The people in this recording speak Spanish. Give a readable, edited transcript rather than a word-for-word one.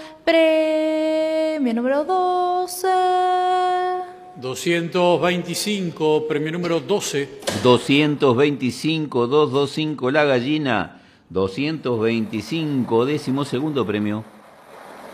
premio número 12. 225, premio número 12. 225, 225 la gallina. 225, 12º premio.